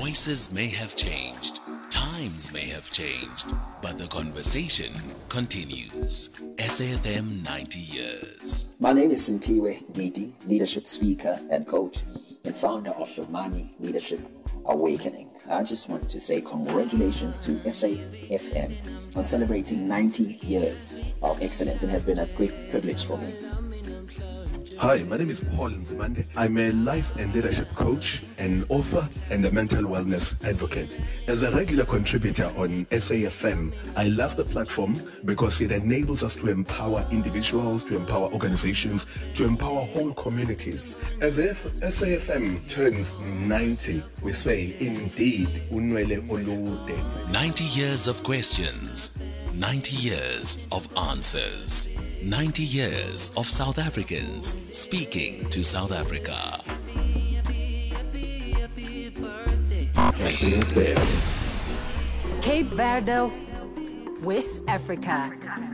Voices may have changed, times may have changed, but the conversation continues. SAFM 90 years. My name is Simpiwe Ndidi, leadership speaker and coach, and founder of Shomani Leadership Awakening. I just want to say congratulations to SAFM on celebrating 90 years of excellence. It has been a great privilege for me. Hi, my name is Paul Nzimande. I'm a life and leadership coach, an author, and a mental wellness advocate. As a regular contributor on SAFM, I love the platform because it enables us to empower individuals, to empower organizations, to empower whole communities. As if SAFM turns 90, we say, indeed, unwele olude. 90 years of questions, 90 years of answers. 90 years of South Africans speaking to South Africa. Cape Verde, West Africa.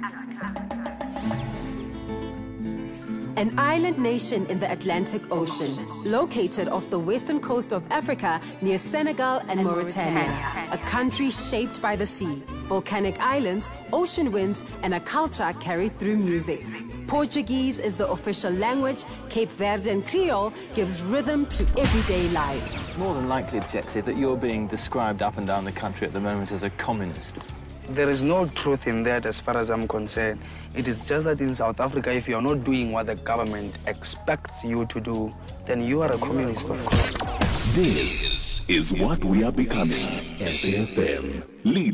An island nation in the Atlantic Ocean, located off the western coast of Africa near Senegal and Mauritania. A country shaped by the sea, volcanic islands, ocean winds, and a culture carried through music. Portuguese is the official language. Cape Verdean Creole gives rhythm to everyday life. More than likely, Tsetse, that you're being described up and down the country at the moment as a communist. There is no truth in that as far as I'm concerned. It is just that in South Africa, if you are not doing what the government expects you to do, then you are a communist, of course. This is what we are becoming. SAFM. Lead